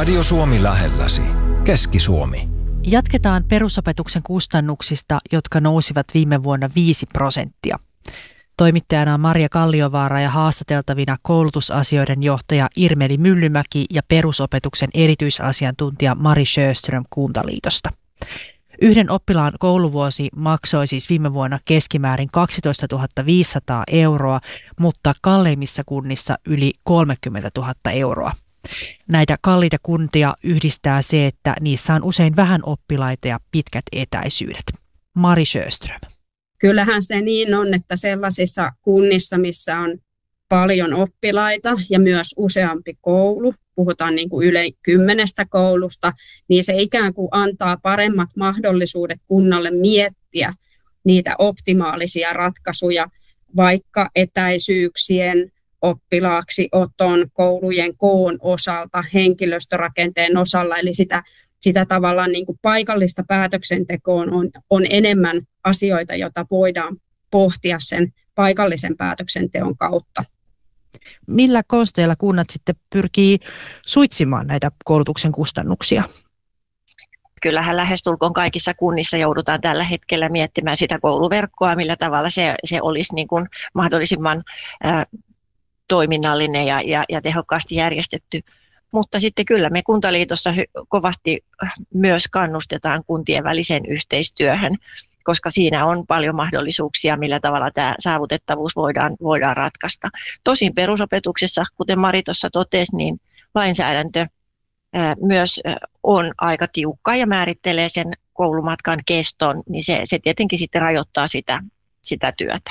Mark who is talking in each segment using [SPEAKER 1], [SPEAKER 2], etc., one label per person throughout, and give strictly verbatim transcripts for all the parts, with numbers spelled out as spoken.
[SPEAKER 1] Radio Suomi lähelläsi. Keski-Suomi.
[SPEAKER 2] Jatketaan perusopetuksen kustannuksista, jotka nousivat viime vuonna viisi prosenttia. Toimittajana on Maria Kalliovaara ja haastateltavina koulutusasioiden johtaja Irmeli Myllymäki ja perusopetuksen erityisasiantuntija Mari Sjöström Kuntaliitosta. Yhden oppilaan kouluvuosi maksoi siis viime vuonna keskimäärin kaksitoistatuhatta viisisataa euroa, mutta kalleimmissa kunnissa yli kolmekymmentätuhatta euroa. Näitä kalliita kuntia yhdistää se, että niissä on usein vähän oppilaita ja pitkät etäisyydet. Mari Sjöström.
[SPEAKER 3] Kyllähän se niin on, että sellaisissa kunnissa, missä on paljon oppilaita ja myös useampi koulu, puhutaan niin kuin yli kymmenestä koulusta, niin se ikään kuin antaa paremmat mahdollisuudet kunnalle miettiä niitä optimaalisia ratkaisuja, vaikka etäisyyksien, oppilaaksi oton, koulujen koon osalta, henkilöstörakenteen osalla, eli sitä, sitä tavallaan niin kuin paikallista päätöksentekoon on, on enemmän asioita, joita voidaan pohtia sen paikallisen päätöksenteon kautta.
[SPEAKER 2] Millä konsteilla kunnat sitten pyrkii suitsimaan näitä koulutuksen kustannuksia?
[SPEAKER 4] Kyllähän lähestulkoon kaikissa kunnissa joudutaan tällä hetkellä miettimään sitä kouluverkkoa, millä tavalla se, se olisi niin kuin mahdollisimman ää, toiminnallinen ja, ja, ja tehokkaasti järjestetty. Mutta sitten kyllä me Kuntaliitossa kovasti myös kannustetaan kuntien väliseen yhteistyöhön, koska siinä on paljon mahdollisuuksia, millä tavalla tämä saavutettavuus voidaan, voidaan ratkaista. Tosin perusopetuksessa, kuten Mari tuossa totesi, niin lainsäädäntö ää, myös on aika tiukka ja määrittelee sen koulumatkan keston, niin se, se tietenkin sitten rajoittaa sitä, sitä työtä.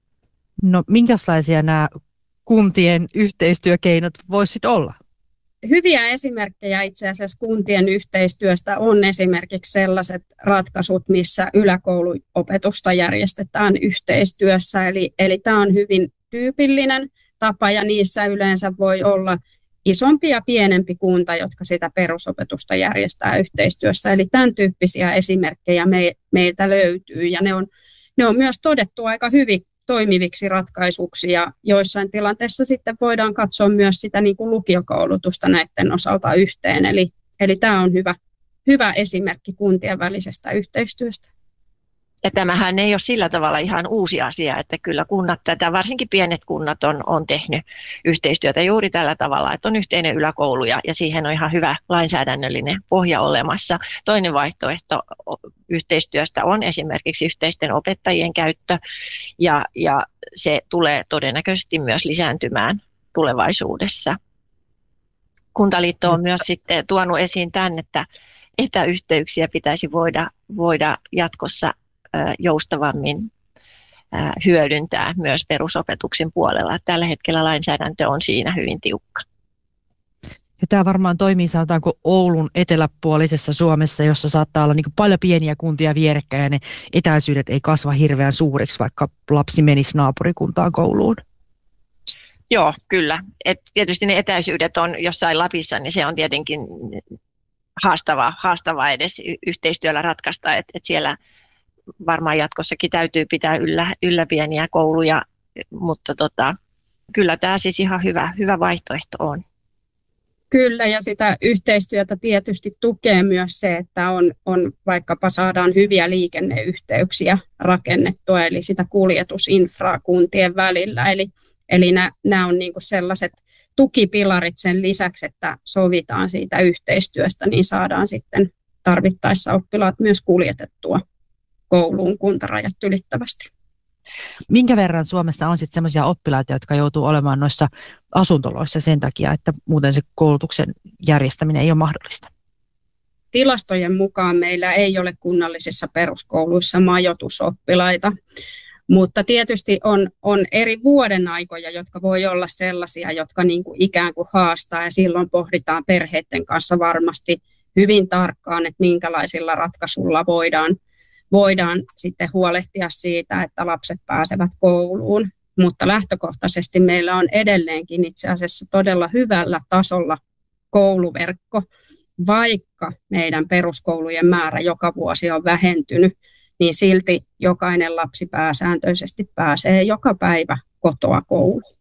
[SPEAKER 2] No minkälaisia nämä kuntien yhteistyökeinot voisit olla?
[SPEAKER 3] Hyviä esimerkkejä itse asiassa kuntien yhteistyöstä on esimerkiksi sellaiset ratkaisut, missä yläkouluopetusta järjestetään yhteistyössä. Eli, eli tämä on hyvin tyypillinen tapa ja niissä yleensä voi olla isompi ja pienempi kunta, jotka sitä perusopetusta järjestää yhteistyössä. Eli tämän tyyppisiä esimerkkejä me, meiltä löytyy ja ne on, ne on myös todettu aika hyvin toimiviksi ratkaisuksi ja joissain tilanteissa sitten voidaan katsoa myös sitä niin kuin lukiokoulutusta näiden osalta yhteen. Eli, eli tämä on hyvä, hyvä esimerkki kuntien välisestä yhteistyöstä.
[SPEAKER 4] Ja tämähän ei ole sillä tavalla ihan uusi asia, että kyllä kunnat tätä, varsinkin pienet kunnat on, on tehnyt yhteistyötä juuri tällä tavalla, että on yhteinen yläkoulu ja, ja siihen on ihan hyvä lainsäädännöllinen pohja olemassa. Toinen vaihtoehto yhteistyöstä on esimerkiksi yhteisten opettajien käyttö ja, ja se tulee todennäköisesti myös lisääntymään tulevaisuudessa. Kuntaliitto on myös sitten tuonut esiin tämän, että etäyhteyksiä pitäisi voida, voida jatkossa joustavammin hyödyntää myös perusopetuksen puolella. Tällä hetkellä lainsäädäntö on siinä hyvin tiukka.
[SPEAKER 2] Ja tämä varmaan toimii, sanotaanko Oulun eteläpuolisessa Suomessa, jossa saattaa olla niin kuin paljon pieniä kuntia vierekkäin ja ne etäisyydet ei kasva hirveän suuriksi, vaikka lapsi menisi naapurikuntaan kouluun.
[SPEAKER 4] Joo, kyllä. Et tietysti ne etäisyydet on jossain Lapissa, niin se on tietenkin haastavaa, haastavaa edes yhteistyöllä ratkaista, että et siellä varmaan jatkossakin täytyy pitää yllä, yllä pieniä kouluja, mutta tota, kyllä tämä siis ihan hyvä, hyvä vaihtoehto on.
[SPEAKER 3] Kyllä, ja sitä yhteistyötä tietysti tukee myös se, että on, on vaikkapa saadaan hyviä liikenneyhteyksiä rakennettua, eli sitä kuljetusinfraa kuntien välillä. Eli, eli nämä on niinku sellaiset tukipilarit sen lisäksi, että sovitaan siitä yhteistyöstä, niin saadaan sitten tarvittaessa oppilaat myös kuljetettua kouluun kuntarajat ylittävästi.
[SPEAKER 2] Minkä verran Suomessa on sitten sellaisia oppilaita, jotka joutuu olemaan noissa asuntoloissa sen takia, että muuten se koulutuksen järjestäminen ei ole mahdollista?
[SPEAKER 3] Tilastojen mukaan meillä ei ole kunnallisissa peruskouluissa majoitusoppilaita, mutta tietysti on, on eri vuodenaikoja, jotka voi olla sellaisia, jotka niin kuin ikään kuin haastaa ja silloin pohditaan perheiden kanssa varmasti hyvin tarkkaan, että minkälaisilla ratkaisulla voidaan voidaan sitten huolehtia siitä, että lapset pääsevät kouluun. Mutta lähtökohtaisesti meillä on edelleenkin itse asiassa todella hyvällä tasolla kouluverkko, vaikka meidän peruskoulujen määrä joka vuosi on vähentynyt, niin silti jokainen lapsi pääsääntöisesti pääsee joka päivä kotoa kouluun.